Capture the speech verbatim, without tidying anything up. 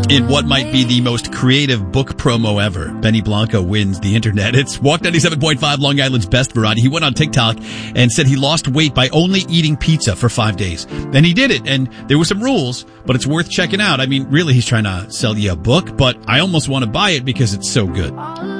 In what might be the most creative book promo ever, Benny Blanco wins the internet. It's Walk ninety-seven point five, Long Island's best variety. He went on TikTok and said he lost weight by only eating pizza for five days. And he did it, and there were some rules, but it's worth checking out. I mean, really, he's trying to sell you a book, but I almost want to buy it because it's so good.